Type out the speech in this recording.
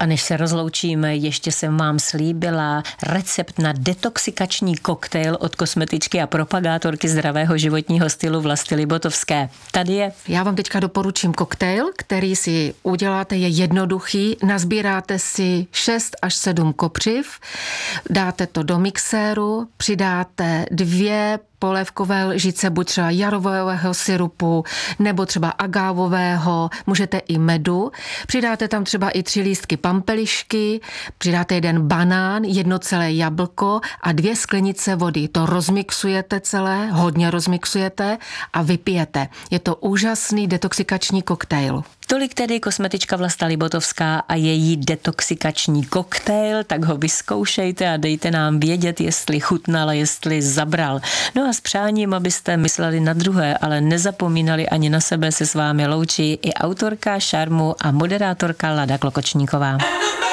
A než se rozloučíme, ještě jsem vám slíbila recept na detoxikační koktejl od kosmetičky a propagátorky zdravého životního stylu Vlasty Libotovské. Tady je. Já vám teďka doporučím koktejl, který si uděláte, je jednoduchý. Nazbíráte si 6 až 7 kopřiv, dáte to do mixéru, přidáte 2 polévkové lžice, buď třeba jarového syrupu, nebo třeba agávového, můžete i medu. Přidáte tam třeba i 3 lístky pampelišky, přidáte 1 banán, 1 celé jablko a 2 sklenice vody. To rozmixujete celé, hodně rozmixujete a vypijete. Je to úžasný detoxikační koktejl. Tolik tedy kosmetička Vlasta Libotovská a její detoxikační koktejl, tak ho vyzkoušejte a dejte nám vědět, jestli chutnal a jestli zabral. No a s přáním, abyste mysleli na druhé, ale nezapomínali ani na sebe, se s vámi loučí i autorka šarmu a moderátorka Lada Klokočníková.